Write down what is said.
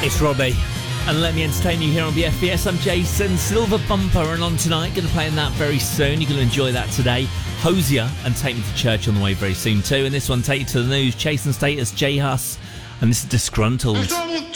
It's Robbie, and let me entertain you here on BFBS. I'm Jason. Silver Bumper, and on tonight, going to play in that very soon. You're going to enjoy that today. Hosier and Take Me to Church on the way very soon too. And this one, Take You to the News, Chase and Status, J Hus, and this is Disgruntled.